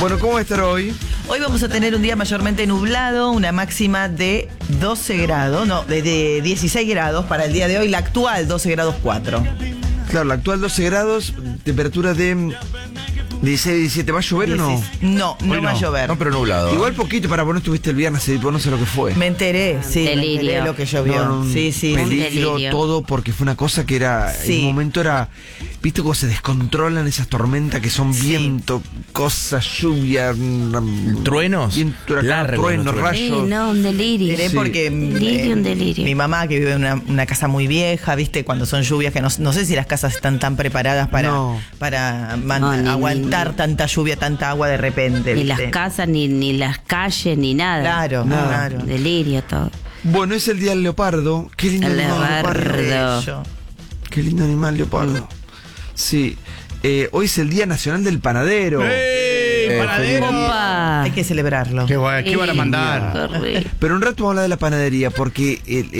Bueno, ¿cómo va a estar hoy? Hoy vamos a tener un día mayormente nublado, una máxima de 12 grados, no, de 16 grados para el día de hoy, la actual 12 grados 4. Claro, la actual 12 grados, temperatura de 16, 17. ¿Va a llover o no? No va a llover. No, pero nublado. Igual poquito, para vos no estuviste el viernes, vos no sé lo que fue. Me enteré, sí, Delirio. me enteré lo que llovió. No, sí. Peligro, delirio. todo, porque fue una cosa que era, Sí. en un momento era, ¿viste cómo se descontrolan esas tormentas que son Sí. viento, cosas, lluvia, ¿Truenos? viento, huracán, Largos truenos, los truenos. rayos? Sí, no, un delirio. Enteré Sí. porque Delirio, un delirio. mi mamá, que vive en una casa muy vieja, viste, cuando son lluvias, que no sé si las casas están tan preparadas para, No. No, aguantar tanta lluvia, tanta agua de repente. Ni ¿viste? las casas, ni las calles, ni nada. Claro, Nada. claro. Delirio todo. Bueno, es el día del leopardo. Qué lindo El animal, leopardo. Bello. Qué lindo animal, leopardo. Sí. Hoy es el Día Nacional del Panadero. ¡Panadero! Opa. Hay que celebrarlo. ¿Qué van a mandar? Corre. Pero un rato vamos a hablar de la panadería, porque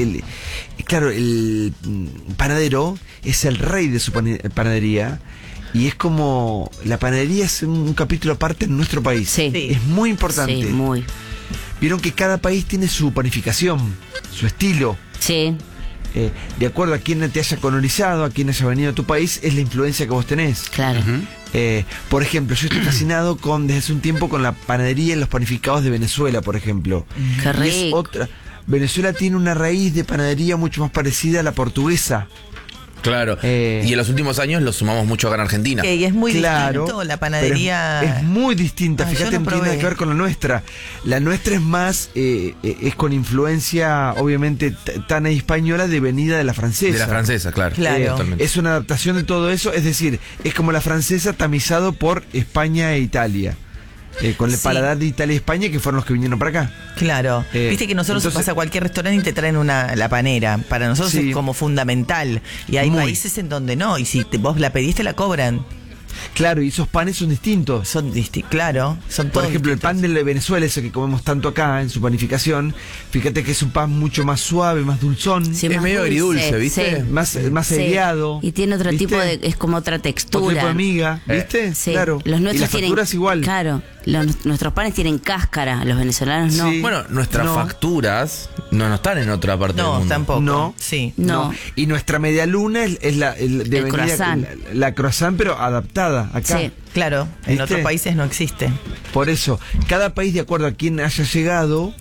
claro, el panadero es el rey de su panadería, y es como, la panadería es un capítulo aparte en nuestro país. Sí. Es muy importante. Sí, muy. Vieron que cada país tiene su panificación, su estilo. Sí, De acuerdo a quién te haya colonizado, a quién haya venido a tu país, es la influencia que vos tenés. claro. Por ejemplo, yo estoy fascinado desde hace un tiempo con la panadería y los panificados de Venezuela, por ejemplo. Qué Y es rico. otra. Venezuela tiene una raíz de panadería mucho más parecida a la portuguesa. Claro. Y en los últimos años lo sumamos mucho acá en Argentina. Y es muy Claro, distinto la pero panadería. es muy distinta. Ah, yo Fíjate, no no tiene probé. nada que ver con la nuestra. La nuestra es más, es con influencia, obviamente, tan española de venida de la francesa. De la francesa, claro. Claro. Totalmente. Es una adaptación de todo eso, es decir, es como la francesa tamizado por España e Italia. Con el Sí. paladar de Italia y España, que fueron los que vinieron para acá. Claro. Viste que nosotros entonces- vas a cualquier restaurante y te traen la panera. Para nosotros Sí. es como fundamental. Y hay Muy. países en donde no. Y si vos la pediste, la cobran. Claro, y esos panes son distintos. Son claro. Son Por todos ejemplo, el distintos. pan de Venezuela, ese que comemos tanto acá en su panificación, fíjate que es un pan mucho más suave, más dulzón, Sí, Es más medio agridulce, ¿viste? sí. más Sí. aireado. Y tiene otro ¿viste? tipo de, es como otra Otro textura. tipo de miga, ¿viste? Sí. Claro. Los y nuestros la tienen, factura es igual. Claro, nuestros panes tienen cáscara, los venezolanos no. Sí. Bueno, nuestras No. facturas no están en otra parte del No, mundo. tampoco. No. Sí. No. Y nuestra media luna es la de venida, croissant. la croissant, pero adaptada acá. Sí. Claro. En ¿Viste? otros países no existe. Por eso, cada país, de acuerdo a quién haya llegado,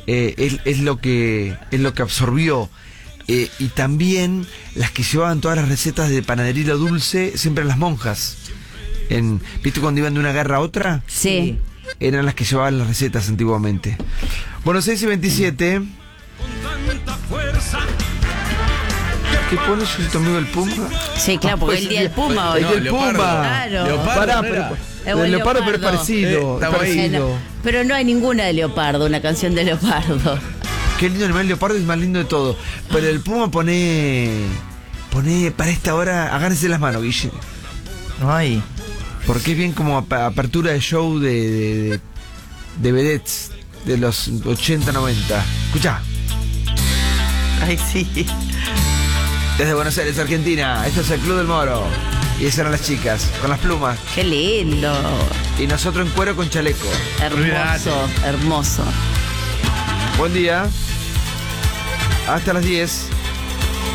es lo que absorbió. Y también las que llevaban todas las recetas de panadería dulce, siempre las monjas. ¿Viste cuando iban de una guerra a otra? Sí. Eran las que llevaban las recetas antiguamente. Bueno, 6:27. ¿Qué pone su amigo el Puma? Sí, claro, porque Pues, el día del Puma hoy. el del Leopardo. Puma. Claro. Leopardo, Pará, ¿no era? pero el leopardo, pero es parecido. estamos ahí. parecido. Pero no hay ninguna de Leopardo, una canción de Leopardo. Qué lindo animal, leopardo es más lindo de todo. Pero el Puma pone para esta hora, agárrense las manos, Guille. Ay. Porque es bien como apertura de show de vedettes de los 80, 90. Escuchá. Ay, sí. Desde Buenos Aires, Argentina, esto es el Club del Moro. Y esas eran las chicas, con las plumas. Qué lindo. Y nosotros en cuero con chaleco. Hermoso, hermoso. Buen día. Hasta las 10.